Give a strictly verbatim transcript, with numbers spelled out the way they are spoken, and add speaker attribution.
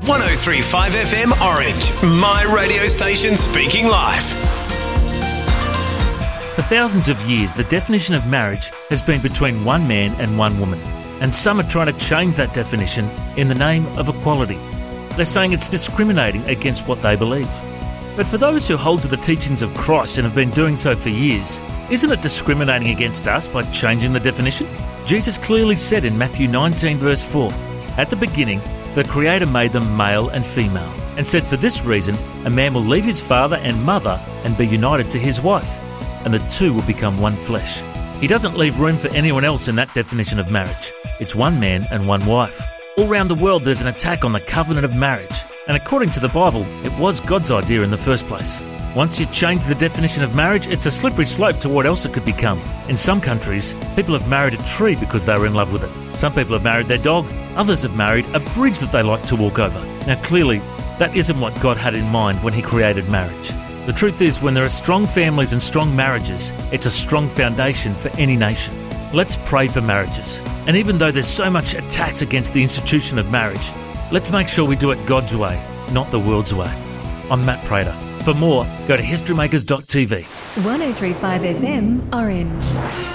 Speaker 1: one oh three point five F M Orange, my radio station speaking life.
Speaker 2: For thousands of years, the definition of marriage has been between one man and one woman. And some are trying to change that definition in the name of equality. They're saying it's discriminating against what they believe. But for those who hold to the teachings of Christ and have been doing so for years, isn't it discriminating against us by changing the definition? Jesus clearly said in Matthew nineteen verse four, "At the beginning, the Creator made them male and female, and said for this reason, a man will leave his father and mother and be united to his wife, and the two will become one flesh." He doesn't leave room for anyone else in that definition of marriage. It's one man and one wife. All around the world there's an attack on the covenant of marriage, and according to the Bible, it was God's idea in the first place. Once you change the definition of marriage, it's a slippery slope to what else it could become. In some countries, people have married a tree because they were in love with it. Some people have married their dog. Others have married a bridge that they like to walk over. Now clearly, that isn't what God had in mind when he created marriage. The truth is, when there are strong families and strong marriages, it's a strong foundation for any nation. Let's pray for marriages. And even though there's so much attacks against the institution of marriage, let's make sure we do it God's way, not the world's way. I'm Matt Prater. For more, go to history makers dot t v.
Speaker 3: one oh three point five F M Orange.